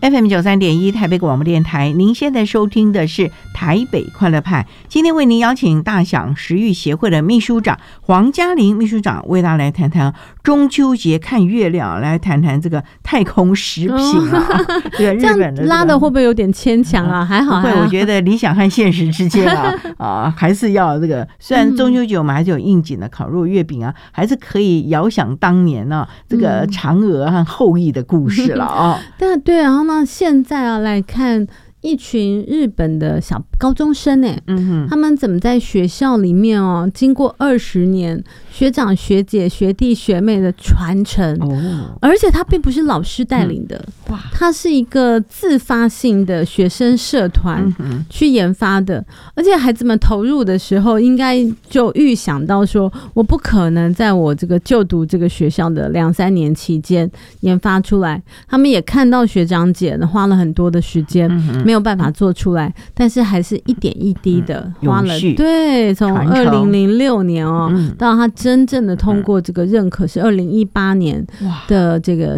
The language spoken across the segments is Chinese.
FM93.1台北广播电台，您现在收听的是台北快乐派。今天为您邀请大享食育协会的秘书长黄嘉玲秘书长为大家来谈谈中秋节看月亮，来谈谈这个太空食品啊。这个日本的、 这样拉的会不会有点牵强啊？还好， 不会，我觉得理想和现实之间还是要这个。虽然中秋节我们还是有应景的烤肉月饼啊，还是可以遥想当年这个嫦娥和后羿的故事了啊。 但对，然后呢，现在来看一群日本的小高中生他们怎么在学校里面经过20年学长学姐学弟学妹的传承，而且他并不是老师带领的，他是一个自发性的学生社团去研发的，而且孩子们投入的时候应该就预想到说，我不可能在我这个就读这个学校的2-3年期间研发出来，他们也看到学长姐花了很多的时间没有办法做出来，但是还是一点一滴的花了，对，从2006年到他真正的通过这个认可是2018年的这个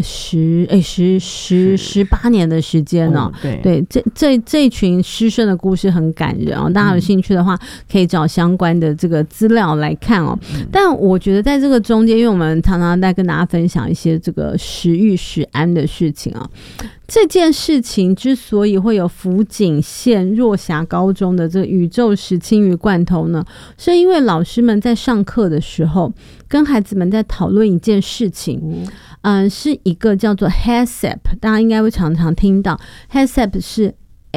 18年的时间对，这一群师生的故事很感人大家有兴趣的话可以找相关的这个资料来看但我觉得在这个中间，因为我们常常在跟大家分享一些这个食育食安的事情这件事情之所以会有福井县若霞高中的这个宇宙食青鱼罐头呢，是因为老师们在上课的时候跟孩子们在讨论一件事情，是一个叫做 HACCP， 大家应该会常常听到 HACCP 是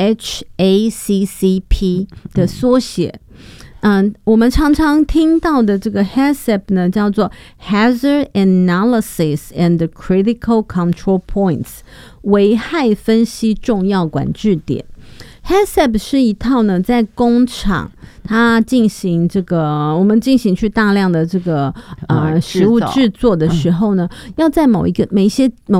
HACCP 的缩写。我们常常听到的这个 HACCP 呢，叫做 Hazard Analysis and Critical Control Points， 危害分析重要管制点。HACCP 是一套呢，在工厂它进行我们进行去大量的这个食物制作的时候呢，要在某一些